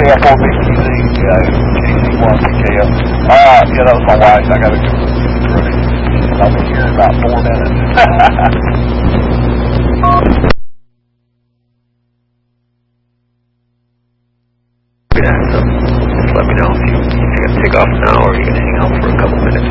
Yeah, 4BQZ, KC1, BKL. Yeah, that was my wife. I got to go running. I'll be here in about 4 minutes. Yeah, so just let me know if you're going to take off now or you're going to hang out for a couple minutes.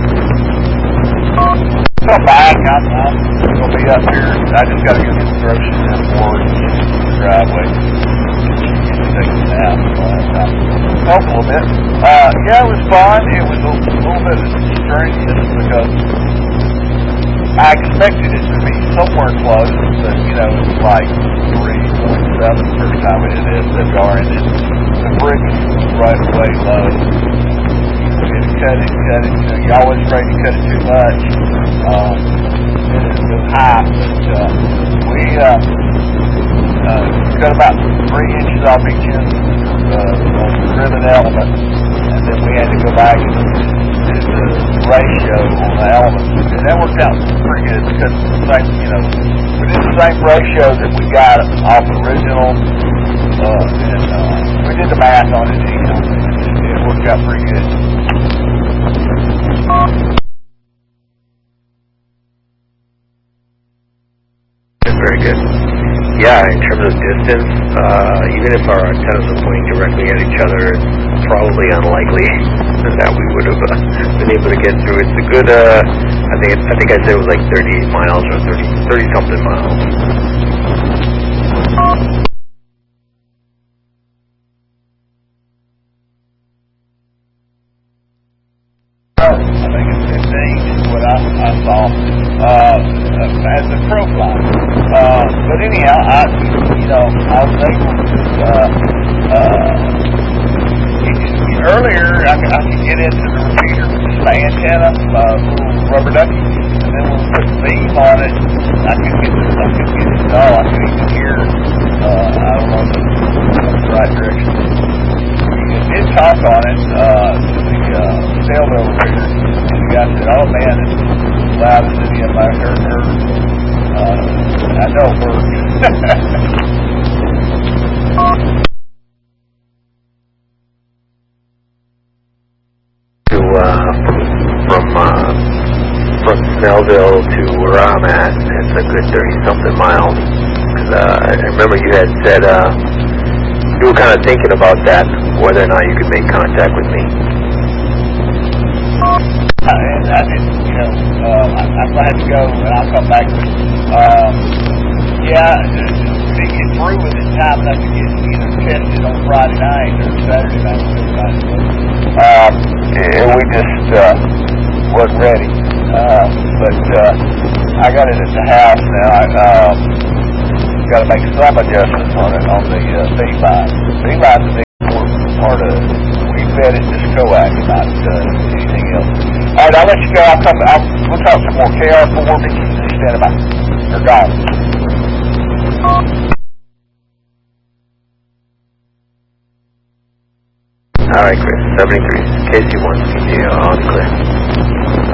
So back, I'm going to be up here. I just got to go get the groceries in for the driveway. Take a nap. Help a little bit. Yeah, it was fun. It was a little bit strange just because I expected it to be somewhere close, but you know, it was like 3.7 the first time we did it, SWR, and then the brick was right away low. You cut it, you know, you're always afraid to cut it too much. And it was high, but we cut about 3 inches off each end of the ribbon element, and then we had to go back and do the ratio on the elements, and that worked out pretty good because it's the same, you know, we did the same ratio that we got off the original, and we did the math on it, you know, it worked out pretty good. That's very good. Yeah, in terms of distance, even if our antennas were pointing directly at each other, it's probably unlikely that we would have been able to get through. It's a good, I think I said it was like 38 miles or 30 something miles. I think it's 15 is what I saw as a crow fly. But anyhow, I was able to, earlier I could get into the repeater with just my antenna, little rubber ducky, and then when we put the beam on it, I could get it all. I could even hear, I don't know if it's the right direction. It did talk on it, to the sales elevator, and the guy said, "Oh man, it's as loud as any of my heard. I know it works." From Snellville to where I'm at, it's a good 30-something miles. Because I remember you had said you were kind of thinking about that, whether or not you could make contact with me. And I didn't, I'm glad to go, and I'll come back. Yeah, to get through with it, time enough to get either tested on Friday night or Saturday night. And we just wasn't ready. But I got it at the house now. I got to make some adjustments on it on the feed-line. Feed-line's a big important part of it. We fed it just coax, not anything else. All right, I'll let you go. We'll talk some more. KR4, BQZ, stand by. They're gone. All right, Chris. 73. KC1. Continue on clear.